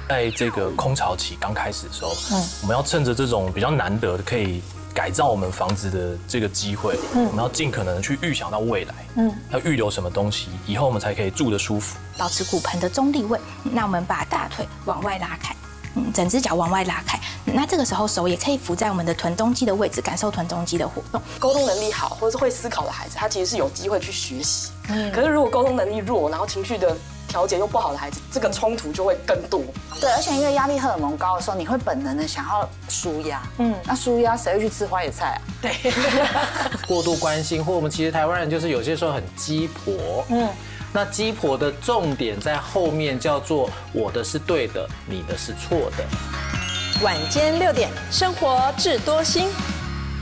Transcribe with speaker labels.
Speaker 1: 在这个空巢期刚开始的时候，我们要趁着这种比较难得的可以改造我们房子的这个机会，我们要尽可能去预想到未来，要预留什么东西，以后我们才可以住得舒服。
Speaker 2: 保持骨盆的中立位，那我们把大腿往外拉开，整只脚往外拉开。那这个时候手也可以扶在我们的臀中肌的位置，感受臀中肌的活动。
Speaker 3: 沟通能力好或者是会思考的孩子，他其实是有机会去学习。可是如果沟通能力弱，然后情绪的调节又不好的孩子，这个冲突就会更多。
Speaker 4: 对，而且因为压力荷尔蒙高的时候，你会本能的想要舒压。那舒压谁会去吃花椰菜啊？
Speaker 3: 对，
Speaker 5: 过度关心，或我们其实台湾人就是有些时候很鸡婆。那鸡婆的重点在后面叫做我的是对的，你的是错的。
Speaker 6: 晚间6点，生活智多星。